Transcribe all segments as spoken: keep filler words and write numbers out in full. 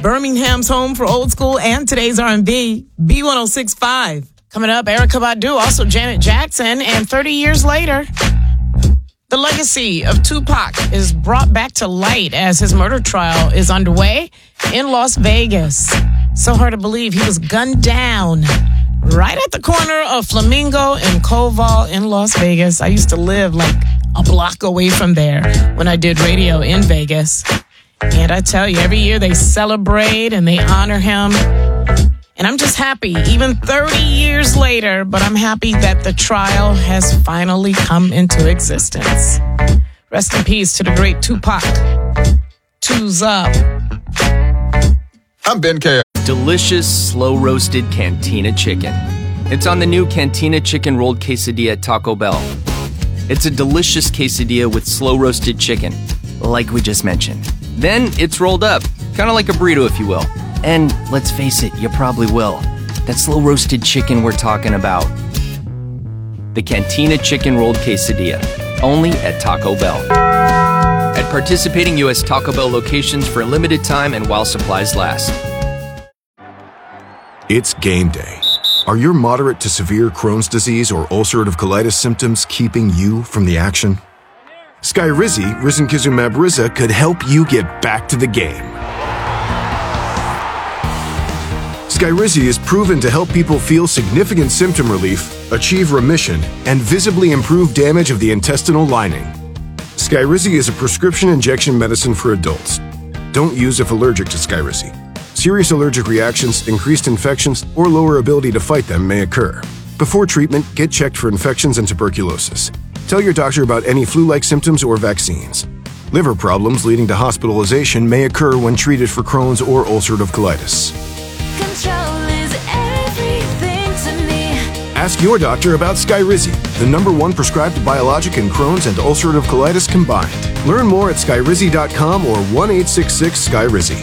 Birmingham's home for old school and today's R and B, B one oh six point five. Coming up, Erykah Badu, also Janet Jackson, and thirty years later, the legacy of Tupac is brought back to light as his murder trial is underway in Las Vegas. So hard to believe he was gunned down right at the corner of Flamingo and Koval in Las Vegas. I used to live like a block away from there when I did radio in Vegas. And I tell you, every year they celebrate and they honor him. And I'm just happy, even thirty years later, but I'm happy that the trial has finally come into existence. Rest in peace to the great Tupac. Two's up. I'm Ben K. Delicious, slow-roasted Cantina chicken. It's on the new Cantina chicken rolled quesadilla at Taco Bell. It's a delicious quesadilla with slow-roasted chicken, like we just mentioned. Then it's rolled up, kind of like a burrito, if you will. And let's face it, you probably will. That slow-roasted chicken we're talking about. The Cantina chicken rolled quesadilla, only at Taco Bell. At participating U S Taco Bell locations for a limited time and while supplies last. It's game day. Are your moderate to severe Crohn's disease or ulcerative colitis symptoms keeping you from the action? Skyrizi, risankizumab Riza, could help you get back to the game. Skyrizi is proven to help people feel significant symptom relief, achieve remission, and visibly improve damage of the intestinal lining. Skyrizi is a prescription injection medicine for adults. Don't use if allergic to Skyrizi. Serious allergic reactions, increased infections, or lower ability to fight them may occur. Before treatment, get checked for infections and tuberculosis. Tell your doctor about any flu-like symptoms or vaccines. Liver problems leading to hospitalization may occur when treated for Crohn's or ulcerative colitis. Control is everything to me. Ask your doctor about Skyrizi, the number one prescribed biologic in Crohn's and ulcerative colitis combined. Learn more at skyrizi dot com or one eight six six Skyrizi.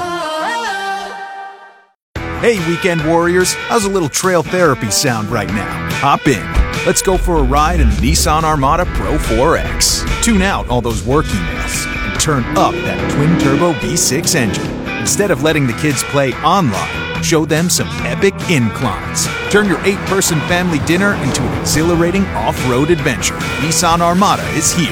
Hey, weekend warriors, how's a little trail therapy sound right now? Hop in. Let's go for a ride in the Nissan Armada Pro four X. Tune out all those work emails and turn up that twin-turbo V six engine. Instead of letting the kids play online, show them some epic inclines. Turn your eight-person family dinner into an exhilarating off-road adventure. Nissan Armada is here.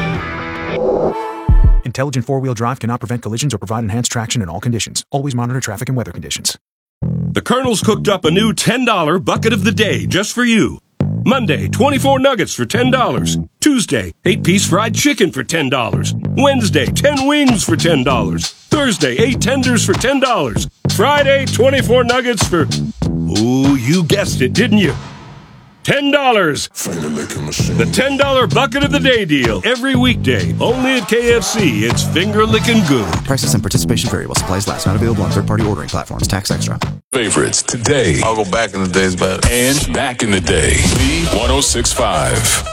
Intelligent four-wheel drive cannot prevent collisions or provide enhanced traction in all conditions. Always monitor traffic and weather conditions. The Colonel's cooked up a new ten dollar bucket of the day just for you. Monday, twenty-four nuggets for ten dollars. Tuesday, eight-piece fried chicken for ten dollars. Wednesday, ten wings for ten dollars. Thursday, eight tenders for ten dollars. Friday, twenty-four nuggets for... Ooh, you guessed it, didn't you? ten dollars. The ten dollar bucket of the day deal. Every weekday. Only at K F C. It's finger-licking good. Prices and participation vary while supplies last. Not available on third-party ordering platforms. Tax extra. Favorites today. I'll go back in the days, but And back in the day. B one oh six point five.